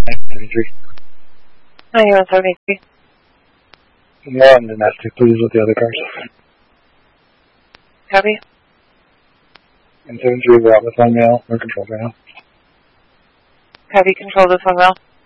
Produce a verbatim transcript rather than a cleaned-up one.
seventy-three. ninety-one seventy-three. One domestic, please, with the other cars. Copy. And seven three, we're out with one male. We're controlled right now. Copy, control this one well.